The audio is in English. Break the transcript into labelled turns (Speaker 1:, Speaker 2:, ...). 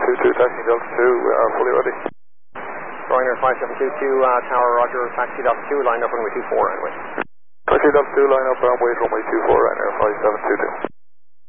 Speaker 1: 5722, taxi Delta 2, fully ready.
Speaker 2: Ryanair 5722, Tower Roger, taxi Delta 2, line up runway 24 runway.
Speaker 1: Taxi Delta 2, line up runway 24, Ryanair 5722.